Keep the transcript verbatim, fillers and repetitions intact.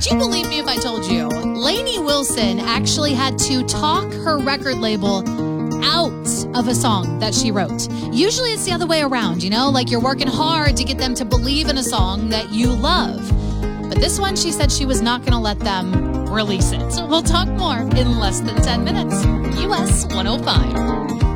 you believe me if I told you? Lainey Wilson actually had to talk her record label out of a song that she wrote. Usually it's the other way around, you know, like you're working hard to get them to believe in a song that you love. But this one, she said she was not going to let them release it. So we'll talk more in less than ten minutes. U S one oh five.